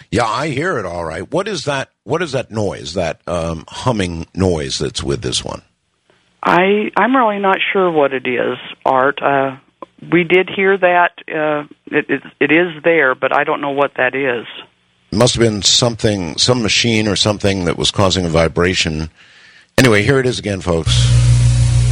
Yeah, I hear it all right. What is that? What is that noise? That humming noise that's with this one? I'm really not sure what it is, Art. We did hear that. It is there, but I don't know what that is. It must have been something, some machine or something that was causing a vibration. Anyway, here it is again, folks.